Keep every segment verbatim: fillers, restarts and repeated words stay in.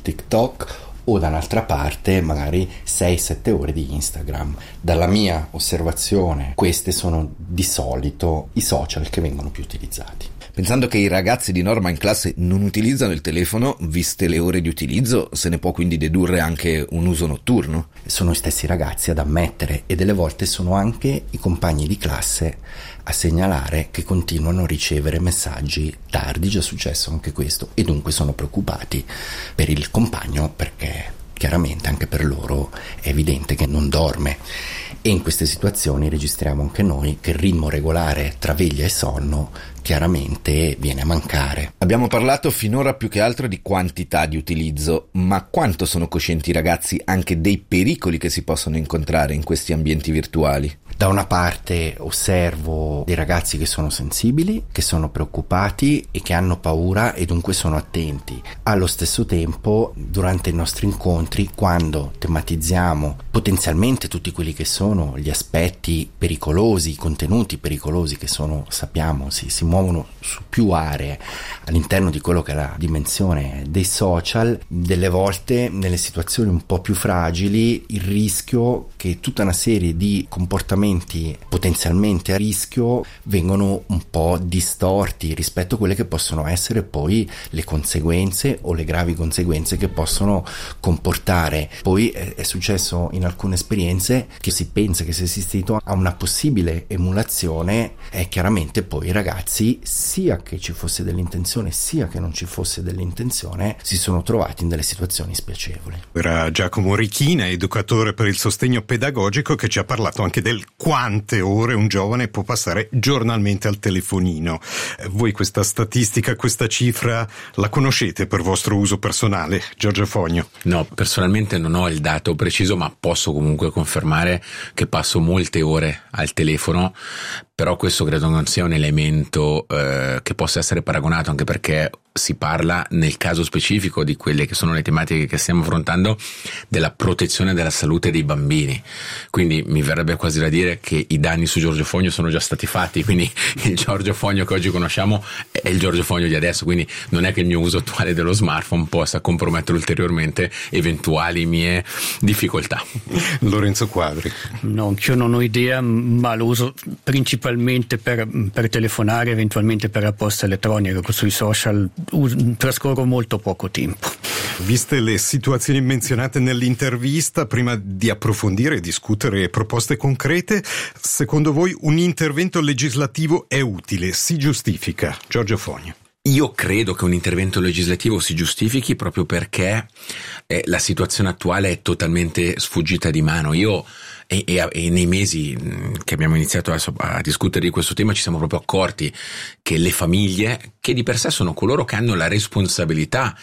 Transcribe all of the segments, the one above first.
TikTok o da un'altra parte magari sei sette ore di Instagram. Dalla mia osservazione queste sono di solito i social che vengono più utilizzati. Pensando che i ragazzi di norma in classe non utilizzano il telefono, viste le ore di utilizzo, se ne può quindi dedurre anche un uso notturno? Sono gli stessi ragazzi ad ammettere, e delle volte sono anche i compagni di classe a segnalare che continuano a ricevere messaggi tardi, già successo anche questo, e dunque sono preoccupati per il compagno, perché chiaramente anche per loro è evidente che non dorme. E in queste situazioni registriamo anche noi che il ritmo regolare tra veglia e sonno chiaramente viene a mancare. Abbiamo parlato finora più che altro di quantità di utilizzo, ma quanto sono coscienti i ragazzi anche dei pericoli che si possono incontrare in questi ambienti virtuali? Da una parte osservo dei ragazzi che sono sensibili, che sono preoccupati e che hanno paura e dunque sono attenti. Allo stesso tempo, durante i nostri incontri, quando tematizziamo potenzialmente tutti quelli che sono gli aspetti pericolosi, i contenuti pericolosi che sono, sappiamo, si, si muovono su più aree all'interno di quello che è la dimensione dei social, delle volte nelle situazioni un po' più fragili il rischio che tutta una serie di comportamenti potenzialmente a rischio vengono un po' distorti rispetto a quelle che possono essere poi le conseguenze o le gravi conseguenze che possono comportare. Poi è, è successo in alcune esperienze che si pensa che sia assistito a una possibile emulazione, e chiaramente poi i ragazzi, sia che ci fosse dell'intenzione sia che non ci fosse dell'intenzione, si sono trovati in delle situazioni spiacevoli. Era Giacomo Richina, educatore per il sostegno pedagogico, che ci ha parlato anche del quante ore un giovane può passare giornalmente al telefonino. Voi questa statistica, questa cifra la conoscete per vostro uso personale, Giorgio Fogno? No, personalmente non ho il dato preciso, ma posso comunque confermare che passo molte ore al telefono, però questo credo non sia un elemento eh, che possa essere paragonato, anche perché si parla nel caso specifico di quelle che sono le tematiche che stiamo affrontando della protezione della salute dei bambini, quindi mi verrebbe quasi da dire che i danni su Giorgio Fogno sono già stati fatti, quindi il Giorgio Fogno che oggi conosciamo è il Giorgio Fogno di adesso, quindi non è che il mio uso attuale dello smartphone possa compromettere ulteriormente eventuali mie difficoltà. Lorenzo Quadri. No, anch'io non ho idea, ma lo uso principalmente per, per telefonare, eventualmente per la posta elettronica. Sui social trascorro molto poco tempo. Viste le situazioni menzionate nell'intervista, prima di approfondire e discutere proposte concrete, secondo voi un intervento legislativo è utile, si giustifica? Giorgio Fogno. Io credo che un intervento legislativo si giustifichi proprio perché eh, la situazione attuale è totalmente sfuggita di mano. Io e, e, e nei mesi che abbiamo iniziato adesso a discutere di questo tema ci siamo proprio accorti che le famiglie, che di per sé sono coloro che hanno la responsabilità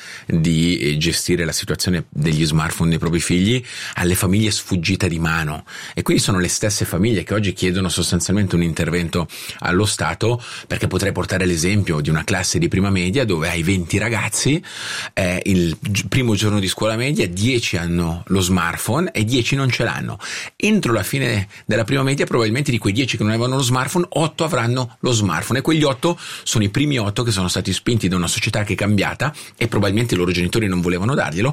di gestire la situazione degli smartphone dei propri figli, alle famiglie è sfuggita di mano, e quindi sono le stesse famiglie che oggi chiedono sostanzialmente un intervento allo Stato, perché potrei portare l'esempio di una classe di prima media dove hai venti ragazzi, eh, il primo giorno di scuola media dieci hanno lo smartphone e dieci non ce l'hanno. Entro la fine della prima media probabilmente di quei dieci che non avevano lo smartphone, otto avranno lo smartphone, e quegli otto sono i primi otto che sono stati spinti da una società che è cambiata e probabilmente i loro genitori non volevano darglielo,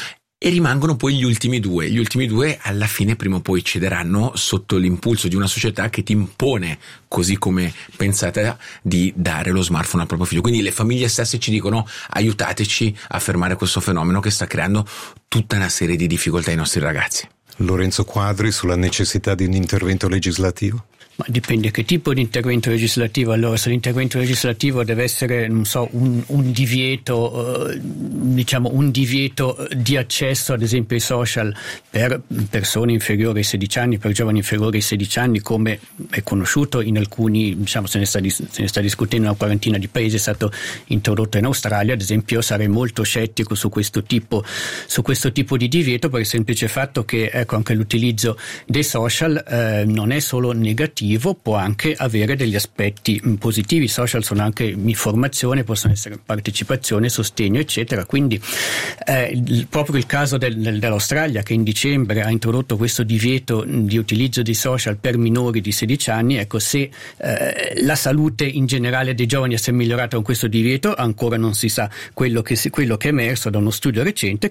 e rimangono poi gli ultimi due. Gli ultimi due alla fine prima o poi cederanno sotto l'impulso di una società che ti impone, così come pensate, di dare lo smartphone al proprio figlio. Quindi le famiglie stesse ci dicono: aiutateci a fermare questo fenomeno che sta creando tutta una serie di difficoltà ai nostri ragazzi. Lorenzo Quadri, sulla necessità di un intervento legislativo? Ma dipende che tipo di intervento legislativo. Allora, se l'intervento legislativo deve essere, non so, un, un divieto, eh, diciamo un divieto di accesso ad esempio ai social per persone inferiori ai sedici anni, per giovani inferiori ai sedici anni, come è conosciuto in alcuni, diciamo, se ne sta, se ne sta discutendo in una quarantina di paesi, è stato introdotto in Australia, ad esempio. Io sarei molto scettico su questo tipo, su questo tipo di divieto, per il semplice fatto che, ecco, anche l'utilizzo dei social eh, non è solo negativo, può anche avere degli aspetti positivi. I social sono anche informazione, possono essere partecipazione, sostegno, eccetera. Quindi eh, il, proprio il caso del, del, dell'Australia, che in dicembre ha introdotto questo divieto di utilizzo di social per minori di sedici anni, ecco, se eh, la salute in generale dei giovani si è migliorata con questo divieto ancora non si sa. Quello che, si, quello che è emerso da uno studio recente